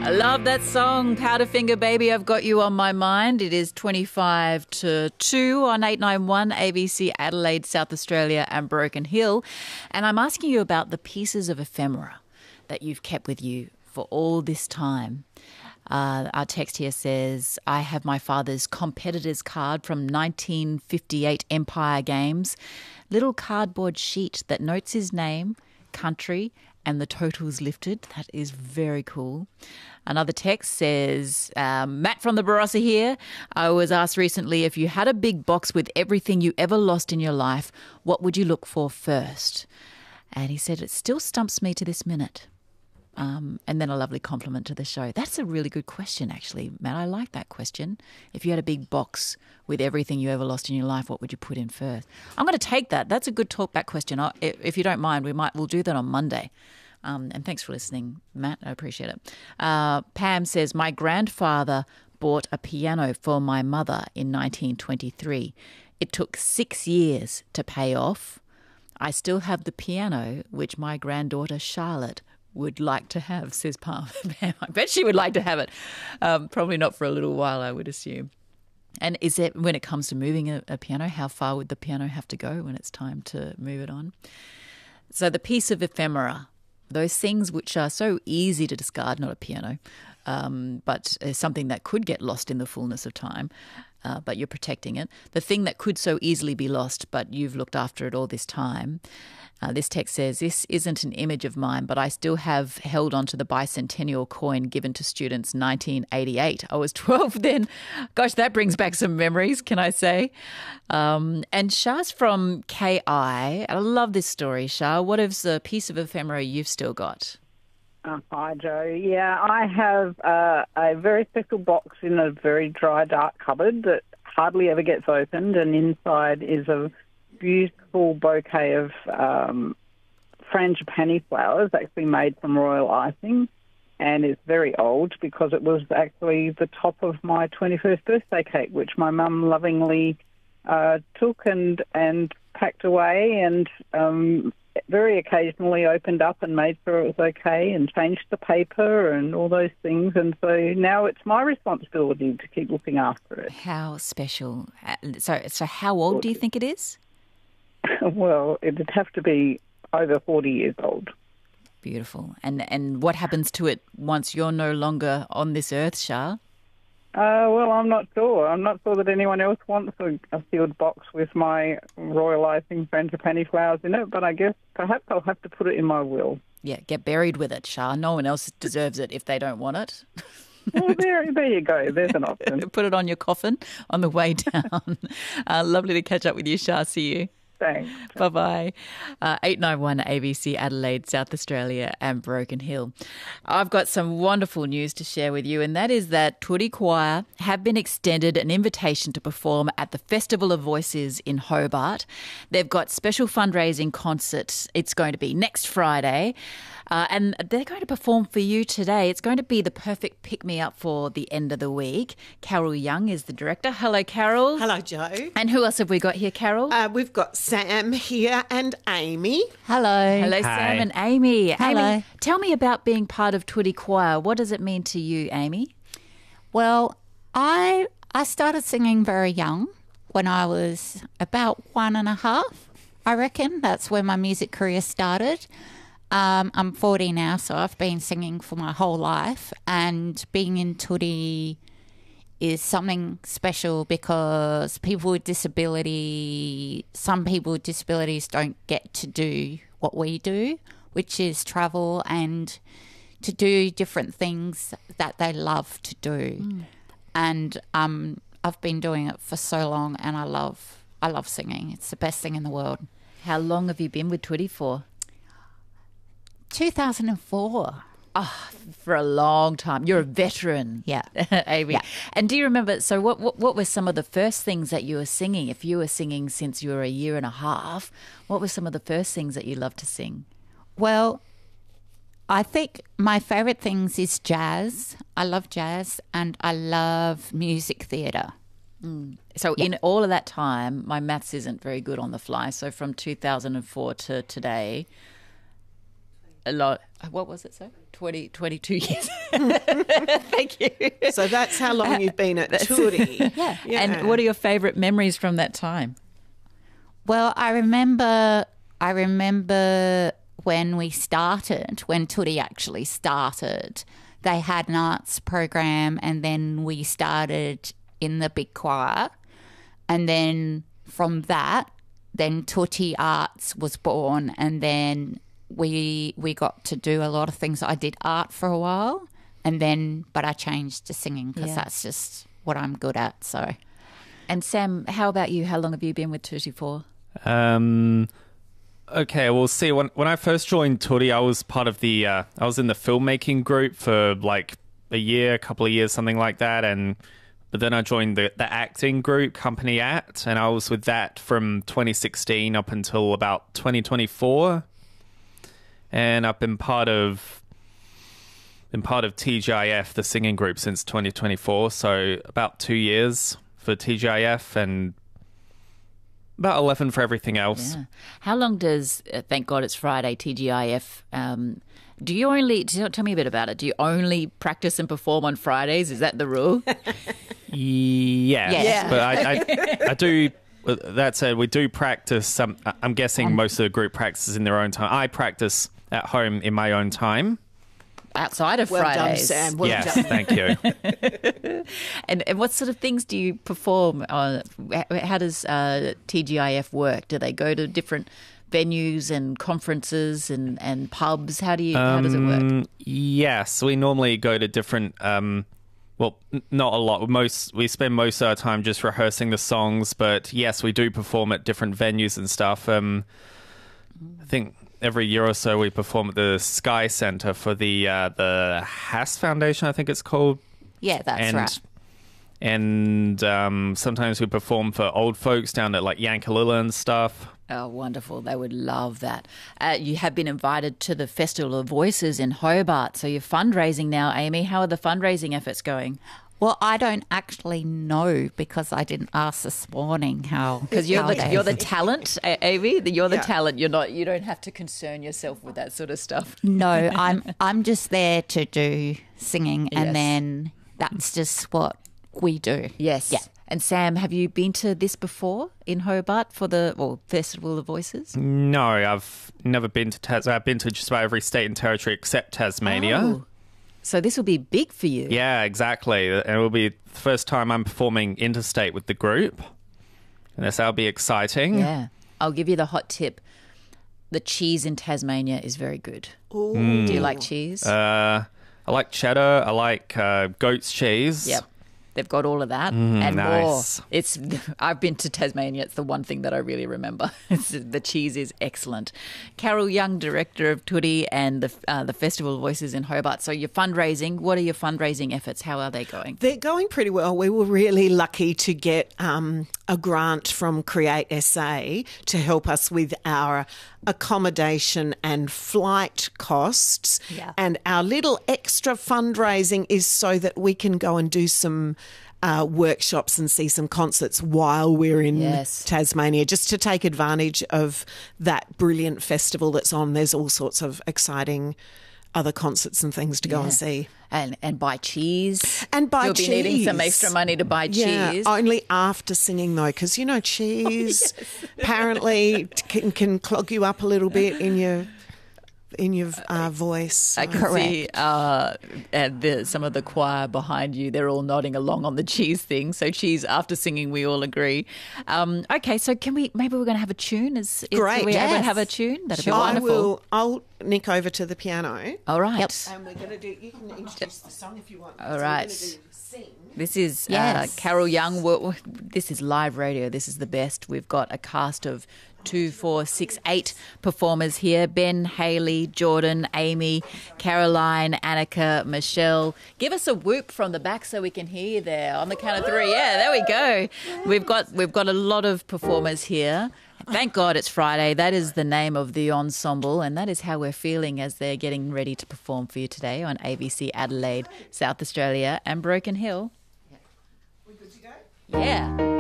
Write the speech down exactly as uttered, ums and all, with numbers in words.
I love that song, Powderfinger Baby, I've Got You on My Mind. It is twenty-five to two on eight ninety-one A B C Adelaide, South Australia and Broken Hill. And I'm asking you about the pieces of ephemera that you've kept with you for all this time. Uh, our text here says, I have my father's competitor's card from nineteen fifty-eight Empire Games, little cardboard sheet that notes his name, country, and the totals lifted. That is very cool. Another text says, um, Matt from the Barossa here. I was asked recently, if you had a big box with everything you ever lost in your life, what would you look for first? And he said, it still stumps me to this minute. Um, and then a lovely compliment to the show. That's a really good question, actually, Matt. I like that question. If you had a big box with everything you ever lost in your life, what would you put in first? I'm going to take that. That's a good talkback question. I, if you don't mind, we might we'll do that on Monday. Um, and thanks for listening, Matt. I appreciate it. Uh, Pam says, my grandfather bought a piano for my mother in nineteen twenty-three. It took six years to pay off. I still have the piano, which my granddaughter Charlotte would like to have, says Pam. I bet she would like to have it. Um, probably not for a little while, I would assume. And is it, when it comes to moving a, a piano, how far would the piano have to go when it's time to move it on? So the piece of ephemera, those things which are so easy to discard, not a piano, um, but is something that could get lost in the fullness of time, uh, but you're protecting it. The thing that could so easily be lost, but you've looked after it all this time. Uh, this text says, this isn't an image of mine, but I still have held on to the bicentennial coin given to students nineteen eighty-eight. I was twelve then. Gosh, that brings back some memories, can I say? Um, and Shah's from K I. I love this story, Shah. What is the piece of ephemera you've still got? Oh, hi, Joe. Yeah, I have uh, a very special box in a very dry, dark cupboard that hardly ever gets opened, and inside is a beautiful bouquet of um, frangipani flowers, actually made from royal icing, and it's very old because it was actually the top of my twenty-first birthday cake, which my mum lovingly uh, took and, and packed away and um, very occasionally opened up and made sure it was okay and changed the paper and all those things. And so now it's my responsibility to keep looking after it. How special. So, so how old do you think it is? Well, it'd have to be over forty years old. Beautiful. And and what happens to it once you're no longer on this earth, Shah? Uh, well, I'm not sure. I'm not sure that anyone else wants a, a sealed box with my royal icing frangipani flowers in it, but I guess perhaps I'll have to put it in my will. Yeah, get buried with it, Shah. No one else deserves it if they don't want it. Well, there, there you go. There's an option. Put it on your coffin on the way down. uh, lovely to catch up with you, Shah. See you. Thanks. Bye-bye. Uh, eight ninety-one A B C Adelaide, South Australia and Broken Hill. I've got some wonderful news to share with you, and that is that Turi Choir have been extended an invitation to perform at the Festival of Voices in Hobart. They've got special fundraising concerts. It's going to be next Friday. Uh, and they're going to perform for you today. It's going to be the perfect pick-me-up for the end of the week. Carol Young is the director. Hello, Carol. Hello, Joe. And who else have we got here, Carol? Uh, we've got Sam here and Amy. Hello. Hello, Hi. Sam and Amy. Hello. Amy, tell me about being part of Turi Choir. What does it mean to you, Amy? Well, I I started singing very young when I was about one and a half, I reckon. That's when my music career started. Um, I'm forty now, so I've been singing for my whole life, and being in Turi is something special because people with disability, some people with disabilities don't get to do what we do, which is travel and to do different things that they love to do. Mm. And um, I've been doing it for so long, and I love I love singing. It's the best thing in the world. How long have you been with Turi for? two thousand four. Oh, for a long time. You're a veteran. Yeah. Amy. Yeah. And do you remember, so what, what what were some of the first things that you were singing? If you were singing since you were a year and a half, what were some of the first things that you loved to sing? Well, I think my favourite things is jazz. I love jazz and I love music theatre. Mm. So Yeah. in all of that time, my maths isn't very good on the fly. So from two thousand four to today, a lot, what was it, so? twenty, twenty-two years. Thank you. So that's how long you've been at Tootie. Yeah. And what are your favourite memories from that time? Well, I remember, I remember when we started, when Tootie actually started, they had an arts program, and then we started in the big choir. And then from that, then Tootie Arts was born, and then we we got to do a lot of things. I did art for a while, and then but I changed to singing because Yeah. that's just what I'm good at. So, And Sam, how about you? How long have you been with Tootie for? Um, okay, we'll see. When when I first joined Tootie, I was part of the, uh, I was in the filmmaking group for like a year, a couple of years, something like that. And but then I joined the, the acting group, Company Act, and I was with that from twenty sixteen up until about twenty twenty-four. And I've been part of been part of T G I F, the singing group, since twenty twenty-four. So about two years for T G I F and about eleven for everything else. Yeah. How long does, uh, thank God it's Friday, T G I F, um, do you only, tell tell me a bit about it. Do you only practice and perform on Fridays? Is that the rule? Yes, Yeah. but I, I, I do. That said, we do practice. Um, I'm guessing most of the group practices in their own time. I practice at home in my own time. Outside of Well done, Fridays. Sam. Well yes, done. thank you. And, and what sort of things do you perform? On, how does uh, T G I F work? Do they go to different venues and conferences and, and pubs? How do you? how does it work? Um, yes, we normally go to different. Um, well, n- not a lot. Most we spend most of our time just rehearsing the songs, but yes, we do perform at different venues and stuff. Um, I think every year or so we perform at the Sky Centre for the uh, the Haas Foundation, I think it's called. yeah, that's and right. and um, sometimes we perform for old folks down at like Yankalilla and stuff. Oh, wonderful. They would love that. Uh, you have been invited to the Festival of Voices in Hobart. So you're fundraising now, Amy. How are the fundraising efforts going? Well, I don't actually know because I didn't ask this morning how. Because you're how the they- you're the talent, A- Amy. You're the Yeah. talent. You're not. You don't have to concern yourself with that sort of stuff. No, I'm I'm just there to do singing, Yes. and then that's just what we do. Yes. Yeah. And Sam, have you been to this before in Hobart for the well, Festival of Voices? No, I've never been to Tas. I've been to just about every state and territory except Tasmania. Oh. So this will be big for you. Yeah, exactly. And it will be the first time I'm performing interstate with the group. And this will be exciting. Yeah. I'll give you the hot tip. The cheese in Tasmania is very good. Ooh. Do you like cheese? Uh, I like cheddar. I like uh, goat's cheese. Yep. They've got all of that and nice. more. It's I've been to Tasmania. It's the one thing that I really remember. It's, the cheese is excellent. Carol Young, director of Tootie and the uh, the Festival of Voices in Hobart. So you're fundraising. What are your fundraising efforts? How are they going? They're going pretty well. We were really lucky to get um, a grant from Create S A to help us with our accommodation and flight costs. Yeah. And our little extra fundraising is so that we can go and do some uh, workshops and see some concerts while we're in Yes. Tasmania, just to take advantage of that brilliant festival that's on. There's all sorts of exciting other concerts and things to go and see. And and buy cheese. And buy You'll be needing some cheese. extra money to buy Yeah, cheese. only after singing though, because you know cheese apparently can, can clog you up a little bit in your in your uh, voice. I So- can see uh, and the, some of the choir behind you. They're all nodding along on the cheese thing. So cheese after singing, we all agree. Um, okay, so can we? Maybe we're going to have a tune. Is, is Great, Can we ever yes. have a tune? That'd be I wonderful. will. I'll nick over to the piano. All right. Yep. And we're going to do. You can introduce the song if you want. All right. So we're gonna do Sing. This is Yes. uh, Carol Young. We're- This is live radio. This is the best. We've got a cast of two, four, six, eight performers here. Ben, Haley, Jordan, Amy, Caroline, Annika, Michelle. Give us a whoop from the back so we can hear you there on the count of three. Yeah, there we go. We've got we've got a lot of performers here. Thank God it's Friday. That is the name of the ensemble, and that is how we're feeling as they're getting ready to perform for you today on A B C Adelaide, South Australia, and Broken Hill. We good to go? Yeah.